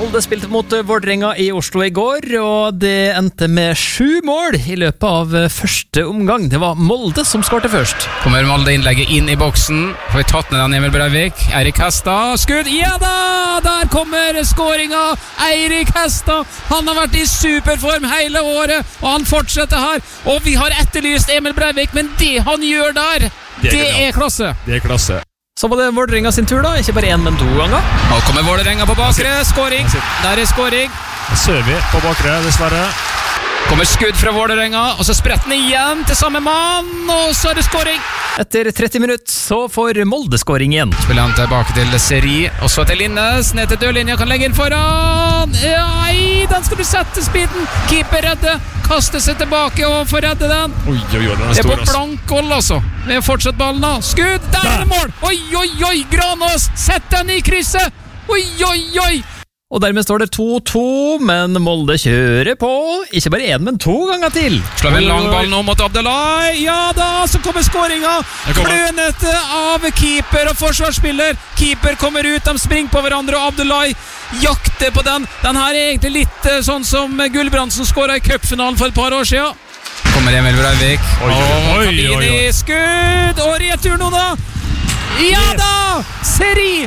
Molde spilte mot Vålerenga i Oslo i går, og det endte med 7 mål i løpet av første omgang. Det var Molde som skårte først. Kommer Molde-innlegget inn i boksen. Får vi tatt ned den, Emil Breivik. Eirik Hestad, skudd. Ja da! Der kommer skåringa. Eirik Hestad. Han har vært i superform hele året, og han fortsetter her. Og vi har etterlyst Emil Breivik, men det han gjør der, det er klasse. Det er klasse. Så var det Vålerenga sin tur da, ikke bare 1, men 2 ganger. Nå kommer Vålerenga på bakre, skåring. Der er skåring. Ser vi på bakre, dessverre. Kommer skudd fra Vålerenga, og så spretter den igjen til samme mann, og så er det skåring. Etter 30 minutter så får Molde skåring igjen. Spiller han tilbake til Seri, og så til Linnes, ned til dørlinja, kan legge inn foran. Nei, den skal du sette speeden. Keeper redde, kaster seg tilbake og får redde den. Oi, den er det er stor, på blank hold altså. Vi har fortsatt ballen da. Skudd, der er det mål. Oi, Granås, sett den i krysset. Oi. Og dermed står det 2-2, men Molde kjører på. Ikke bare 1, men 2 ganger til. Slår vi en lang ball nå mot Abdelai. Ja da, så kommer skåringa. Klønete av keeper og forsvarsspiller. Keeper kommer ut, de springer på hverandre, og Abdelai jakter på den. Den her er egentlig litt sånn som Gulbrandsen skåret i cupfinalen for et par år siden. Kommer Emil Breivik. Kabini, skudd, og retur nå da. Ja da! Seri!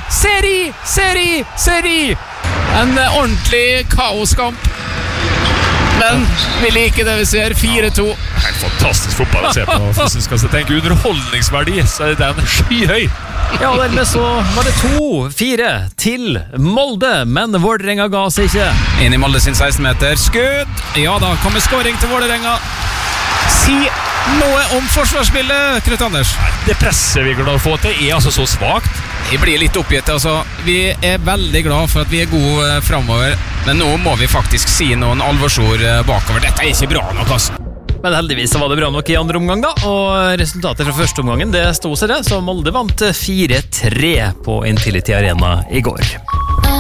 En ordentlig kaoskamp. Men vi liker det vi ser. 4-2. Helt fantastisk fotball å se på. Hvis vi skal tenke underholdningsverdi, så er den skyhøy. Ja, og dermed så var det 2-4 til Molde, men Vålerenga ga seg ikke. Inn i Molde sin 16-meter. Skudd! Ja da, kommer skåring til Vålerenga. Si noe om forsvarsspillet, Knut Anders. Det presset vi klarer å få til er altså så svagt. Vi blir litt oppgitt, altså. Vi er veldig glad for at vi er gode fremover, men nå må vi faktisk si noen alvorsord bakover. Dette er ikke bra nok, altså. Men heldigvis var det bra nok i andre omgang da, og resultatet fra første omgangen det stod seg det, så Molde vant 4-3 på Intility Arena i går.